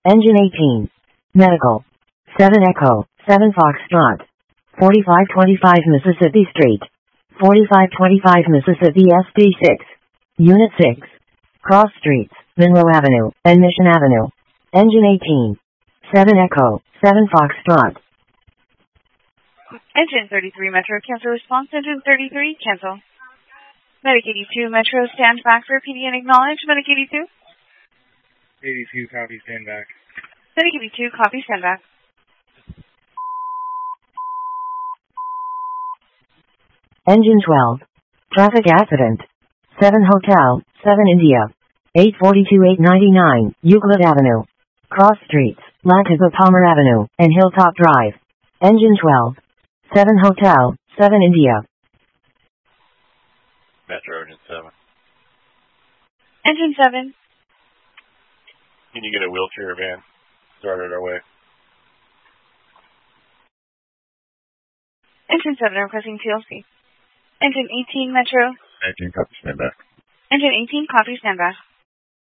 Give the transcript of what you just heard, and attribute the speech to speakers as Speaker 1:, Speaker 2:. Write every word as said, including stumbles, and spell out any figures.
Speaker 1: Engine eighteen. Medical. seven Echo, seven Foxtrot. forty-five twenty-five Mississippi Street. forty-five twenty-five Mississippi S D six. Unit six. Cross Streets, Monroe Avenue, and Mission Avenue. Engine eighteen. seven Echo, seven Foxtrot.
Speaker 2: Engine thirty-three Metro, cancel response. Engine thirty-three, cancel. Medic eighty-two Metro, stand back for P D and acknowledge. Medic eighty-two.
Speaker 3: eighty-two, copy, stand back.
Speaker 2: Medic eighty-two, copy, stand back.
Speaker 1: Engine twelve. Traffic accident. seven Hotel, seven India. eight forty-two eight ninety-nine, Euclid Avenue. Cross Streets, Latiba Palmer Avenue, and Hilltop Drive. Engine twelve. seven Hotel, seven India.
Speaker 4: Metro, Engine seven.
Speaker 2: Engine seven.
Speaker 4: Can you get a wheelchair van started our way?
Speaker 2: Engine seven, requesting T L C. Engine eighteen Metro.
Speaker 4: eighteen, copy, stand back.
Speaker 2: Engine eighteen, copy, stand back.